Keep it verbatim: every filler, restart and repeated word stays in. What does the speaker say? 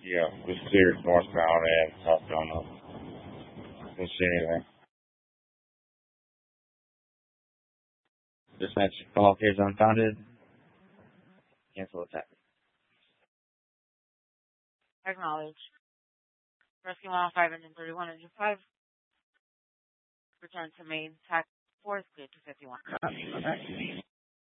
Yeah, was cleared northbound and southbound. No. Didn't see anything. Dispatch call appears unfounded. Cancel attack. Acknowledge. Rescue one oh five and thirty-one engine five. Return to main. Tack four is cleared to fifty-one. Copy. Okay.